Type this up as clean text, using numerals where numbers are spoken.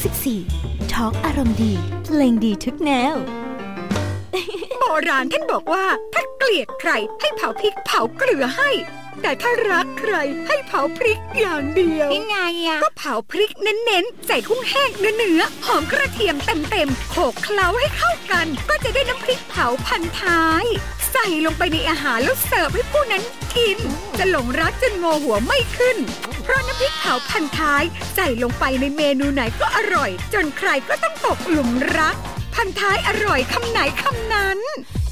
94ทอล์กอารมณ์ดีเพลงดีทุกแนวโบราณท่านบอกว่าถ้าเกลียดใครให้เผาพริกเผาเกลือให้แต่ถ้ารักใครให้เผาพริกอย่างเดียวยังไงอะก็เผาพริกเน้นๆใส่กุ้งแห้งเนื้อหอมกระเทียมเต็มๆโขลกเคล้าให้เข้ากันก็จะได้น้ำพริกเผาพันท้ายใส่ลงไปในอาหารแล้วเสิร์ฟให้ผู้นั้นกินจะหลงรักจนงอหัวไม่ขึ้นเพราะน้ำพริกเผาพันท้ายใส่ลงไปในเมนูไหนก็อร่อยจนใครก็ต้องตกหลุมรักพันท้ายอร่อยคำไหนคำนั้น